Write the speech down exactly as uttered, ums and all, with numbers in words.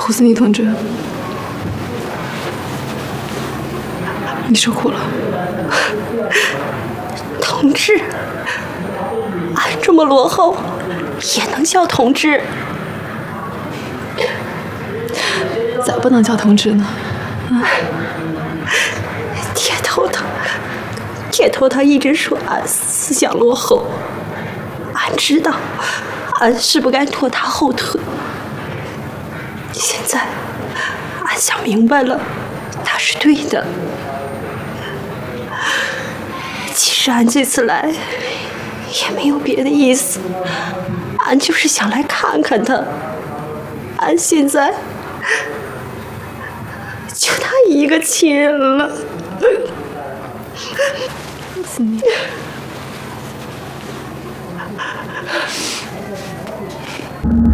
胡思妮同志，你受苦了。 同志，俺这么落后，也能叫同志？ 咋不能叫同志呢？啊！ 铁头他，铁头他一直说俺思想落后，俺知道，俺是不该拖他后腿。现在，俺想明白了，他是对的。其实俺这次来，也没有别的意思，俺就是想来看看他。俺现在就他一个亲人了。 胡思妮。